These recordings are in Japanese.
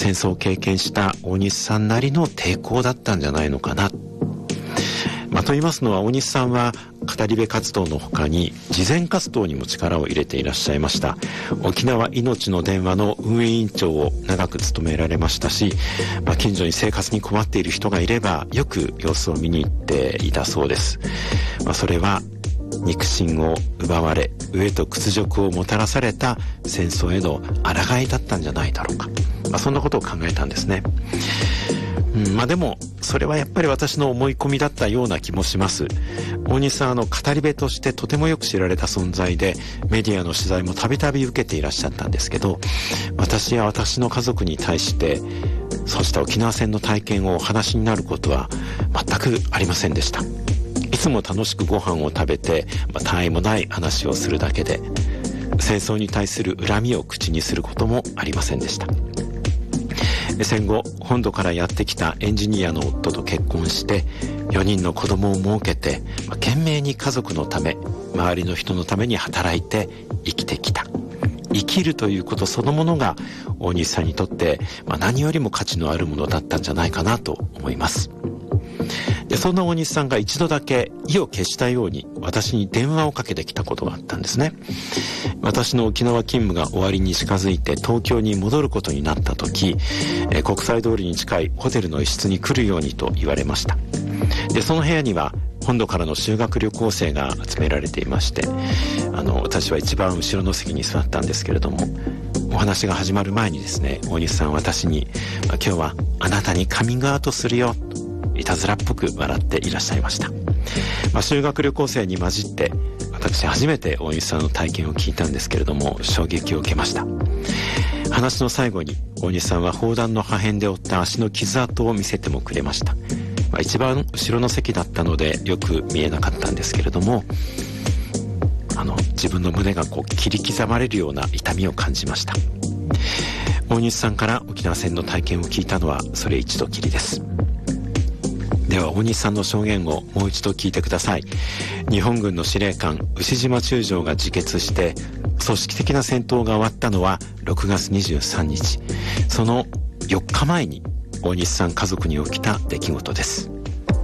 戦争を経験した大西さんなりの抵抗だったんじゃないのかな。と言いますのは、大西さんは語り部活動の他に慈善活動にも力を入れていらっしゃいました。沖縄いのちの電話の運営委員長を長く務められましたし、近所に生活に困っている人がいればよく様子を見に行っていたそうです。それは肉親を奪われ、飢えと屈辱をもたらされた戦争への抗いだったんじゃないだろうか。そんなことを考えたんですね。でもそれはやっぱり私の思い込みだったような気もします。大西さん語り部としてとてもよく知られた存在で、メディアの取材もたびたび受けていらっしゃったんですけど、私や私の家族に対してそうした沖縄戦の体験をお話になることは全くありませんでした。いつも楽しくご飯を食べて、他愛もない話をするだけで、戦争に対する恨みを口にすることもありませんでした。戦後本土からやってきたエンジニアの夫と結婚して4人の子供を設けて、懸命に家族のため、周りの人のために働いて生きてきた。生きるということそのものが大西さんにとって、何よりも価値のあるものだったんじゃないかなと思います。でそんな大西さんが一度だけ意を決したように私に電話をかけてきたことがあったんですね。私の沖縄勤務が終わりに近づいて東京に戻ることになった時、国際通りに近いホテルの一室に来るようにと言われました。でその部屋には本土からの修学旅行生が集められていまして、私は一番後ろの席に座ったんですけれども、お話が始まる前にですね、大西さんは私に、今日はあなたにカミングアウトするよといたずらっぽく笑っていらっしゃいました。修学旅行生に混じって私初めて大西さんの体験を聞いたんですけれども、衝撃を受けました。話の最後に大西さんは砲弾の破片で負った足の傷跡を見せてもくれました。一番後ろの席だったのでよく見えなかったんですけれども、自分の胸が切り刻まれるような痛みを感じました。大西さんから沖縄戦の体験を聞いたのはそれ一度きりです。では大西さんの証言をもう一度聞いてください。日本軍の司令官牛島中将が自決して組織的な戦闘が終わったのは6月23日。その4日前に大西さん家族に起きた出来事です。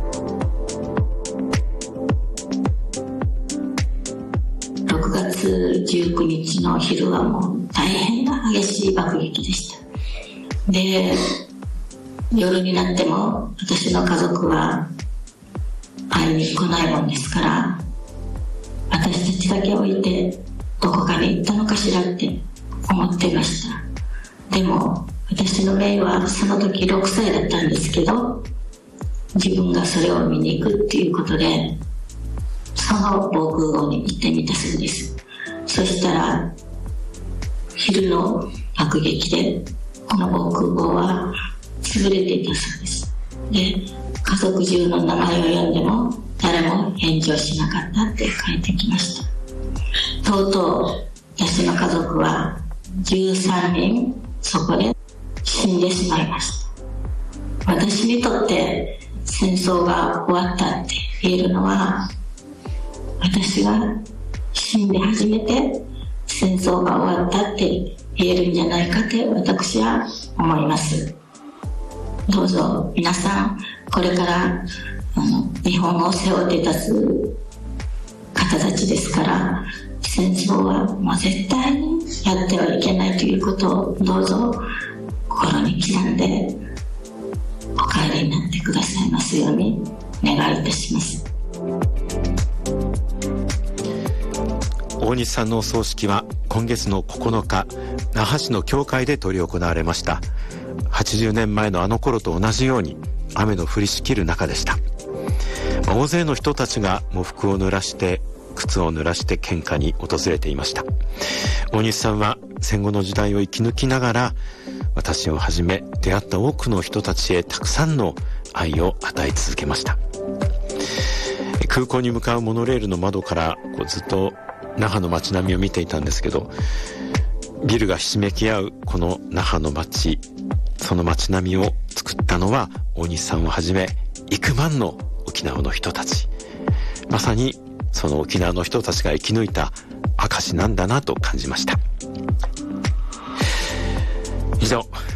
6月19日の昼はもう大変な激しい爆撃でした。で、夜になっても私の家族は会いに来ないもんですから、私たちだけ置いてどこかに行ったのかしらって思っていました。でも私の姪はその時6歳だったんですけど、自分がそれを見に行くっていうことでその防空壕に行ってみたそうです。そしたら昼の爆撃でこの防空壕は潰れていたそうです。で、家族中の名前を呼んでも誰も返事をしなかったって書いてきました。とうとう私の家族は13人そこで死んでしまいました。私にとって戦争が終わったって言えるのは、私が死んで初めて戦争が終わったって言えるんじゃないかって私は思います。どうぞ皆さん、これから日本を背負って立つ方たちですから、戦争はもう絶対にやってはいけないということをどうぞ心に刻んでお帰りになってくださいますように願いいたします。 大西さんのお葬式は今月の9日那覇市の教会で執り行われました。80年前のあの頃と同じように雨の降りしきる中でした。大勢の人たちが喪服を濡らして靴を濡らして献花に訪れていました。大西さんは戦後の時代を生き抜きながら、私をはじめ出会った多くの人たちへたくさんの愛を与え続けました。空港に向かうモノレールの窓からずっと那覇の街並みを見ていたんですけど、ビルがひしめき合うこの那覇の街、その街並みを作ったのは大西さんをはじめ幾万の沖縄の人たち、まさにその沖縄の人たちが生き抜いた証なんだなと感じました。